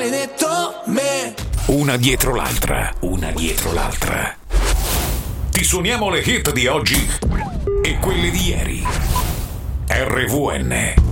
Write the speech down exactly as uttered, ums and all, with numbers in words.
maledetto me. Una dietro l'altra, una dietro l'altra. Ti suoniamo le hit di oggi e quelle di ieri. R V N